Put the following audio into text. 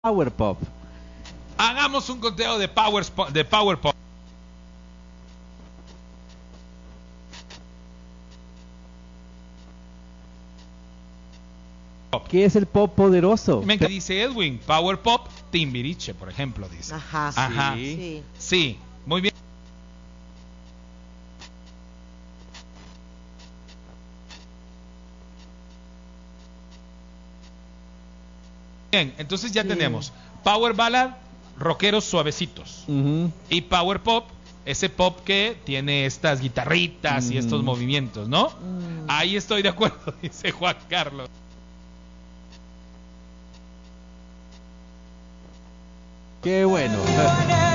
Power Pop. Hagamos un conteo de Power Pop. ¿Qué es el pop poderoso? Me dice Edwin, Power Pop, Timbiriche, por ejemplo, dice. Ajá. Sí. Sí, muy bien. Bien, entonces ya tenemos Power Ballad, rockeros suavecitos. Y Power Pop, ese pop que tiene estas guitarritas y estos movimientos, ¿no? Ahí estoy de acuerdo, dice Juan Carlos. Qué bueno.